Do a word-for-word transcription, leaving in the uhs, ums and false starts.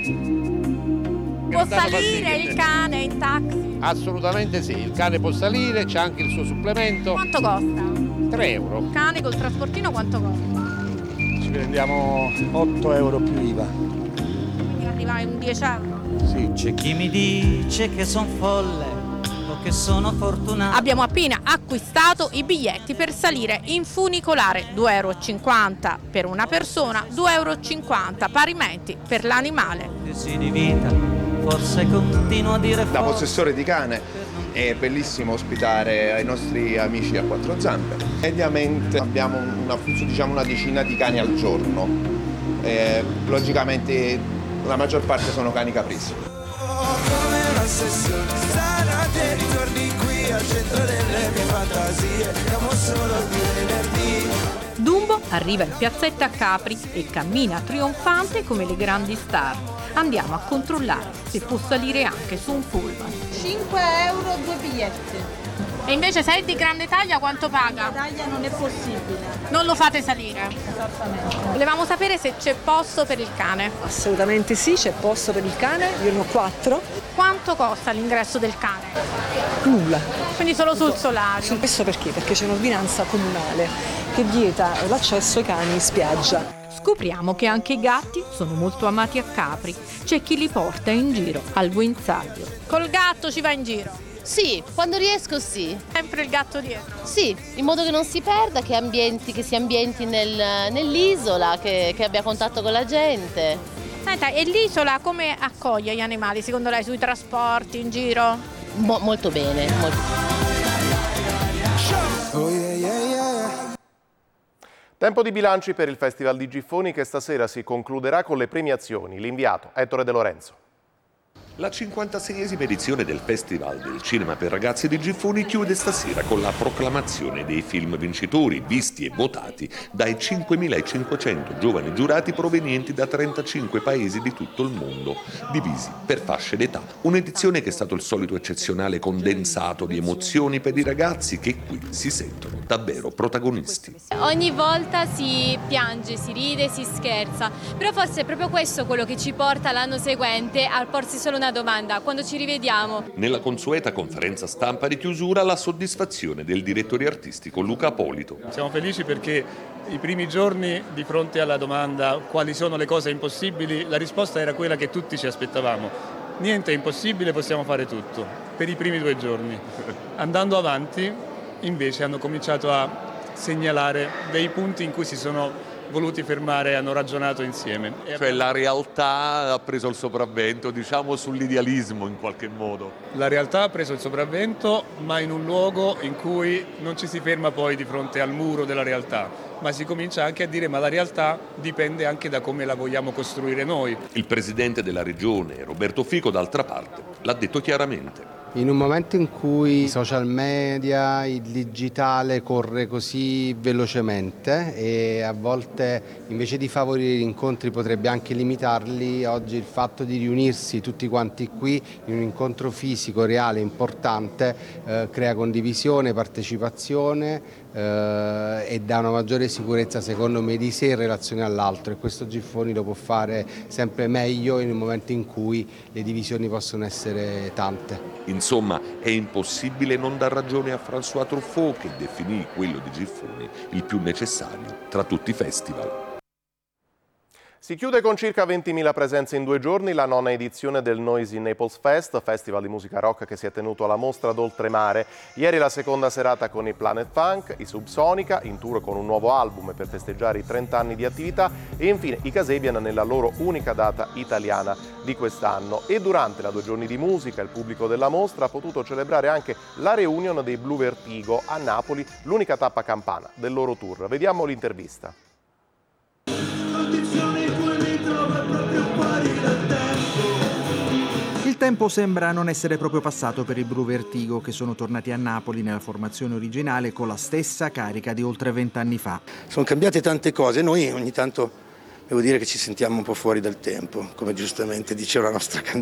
Può salire il cane in taxi? Assolutamente sì, il cane può salire, c'è anche il suo supplemento. Quanto costa? tre euro. Il cane col trasportino quanto costa? Ci prendiamo otto euro più I V A. Quindi arriva a un dieci euro? Sì. C'è chi mi dice che son folle o che sono fortunato. Abbiamo appena acquistato i biglietti per salire in funicolare, due euro e cinquanta per una persona, due euro e cinquanta parimenti per l'animale. Si divita, forse continuo a dire Da forse. possessore di cane è bellissimo ospitare i nostri amici a quattro zampe. Mediamente abbiamo una, diciamo una decina di cani al giorno. Eh, logicamente la maggior parte sono cani caprese. Come un'ossessione, stanotte ritorni qui al centro delle mie fantasie. Siamo solo di venerdì. Dumbo arriva in piazzetta a Capri e cammina trionfante come le grandi star. Andiamo a controllare se può salire anche su un pullman. cinque euro due biglietti. E invece se è di grande taglia quanto paga? La taglia non è possibile. Non lo fate salire? Esattamente. Volevamo sapere se c'è posto per il cane. Assolutamente sì, c'è posto per il cane, io ne ho quattro. Quanto costa l'ingresso del cane? Nulla. Quindi solo sul solario. Questo perché? Perché c'è un'ordinanza comunale che vieta l'accesso ai cani in spiaggia. Scopriamo che anche i gatti sono molto amati a Capri. C'è chi li porta in giro al guinzaglio. Col gatto ci va in giro? Sì, quando riesco sì. Sempre il gatto dietro? Sì, in modo che non si perda, che, ambienti, che si ambienti nel, nell'isola, che, che abbia contatto con la gente. Senta, e l'isola come accoglie gli animali, secondo lei, sui trasporti, in giro? Mo- molto bene. Molto... Oh yeah, yeah, yeah. Tempo di bilanci per il Festival di Giffoni che stasera si concluderà con le premiazioni. L'inviato Ettore De Lorenzo. La cinquantaseiesima edizione del Festival del Cinema per Ragazzi di Giffoni chiude stasera con la proclamazione dei film vincitori, visti e votati dai cinquemilacinquecento giovani giurati provenienti da trentacinque paesi di tutto il mondo, divisi per fasce d'età. Un'edizione che è stato il solito eccezionale condensato di emozioni per i ragazzi che qui si sentono davvero protagonisti. Ogni volta si piange, si ride, si scherza, però forse è proprio questo quello che ci porta l'anno seguente a porsi solo una domanda: quando ci rivediamo? Nella consueta conferenza stampa di chiusura la soddisfazione del direttore artistico Luca Apolito. Siamo felici perché i primi giorni di fronte alla domanda quali sono le cose impossibili, la risposta era quella che tutti ci aspettavamo: niente è impossibile, possiamo fare tutto, per i primi due giorni. Andando avanti invece hanno cominciato a segnalare dei punti in cui si sono voluti fermare e hanno ragionato insieme. Cioè la realtà ha preso il sopravvento, diciamo, sull'idealismo in qualche modo. La realtà ha preso il sopravvento, ma in un luogo in cui non ci si ferma poi di fronte al muro della realtà, ma si comincia anche a dire ma la realtà dipende anche da come la vogliamo costruire noi. Il presidente della regione, Roberto Fico, d'altra parte, l'ha detto chiaramente. In un momento in cui i social media, il digitale corre così velocemente e a volte invece di favorire gli incontri potrebbe anche limitarli, oggi il fatto di riunirsi tutti quanti qui in un incontro fisico reale importante eh, crea condivisione, partecipazione eh, e dà una maggiore sicurezza secondo me di sé in relazione all'altro, e questo Giffoni lo può fare sempre meglio in un momento in cui le divisioni possono essere tante. Insomma, è impossibile non dar ragione a François Truffaut, che definì quello di Giffoni il più necessario tra tutti i festival. Si chiude con circa ventimila presenze in due giorni la nona edizione del Noisy Naples Fest, festival di musica rock che si è tenuto alla Mostra d'Oltremare. Ieri la seconda serata con i Planet Funk, i Subsonica, in tour con un nuovo album per festeggiare i trenta anni di attività, e infine i Kasabian nella loro unica data italiana di quest'anno. E durante la due giorni di musica il pubblico della mostra ha potuto celebrare anche la reunion dei Blue Vertigo a Napoli, l'unica tappa campana del loro tour. Vediamo l'intervista. Il tempo sembra non essere proprio passato per i Blue Vertigo, che sono tornati a Napoli nella formazione originale con la stessa carica di oltre vent'anni fa. Sono cambiate tante cose, noi ogni tanto devo dire che ci sentiamo un po' fuori dal tempo, come giustamente diceva la nostra canzone.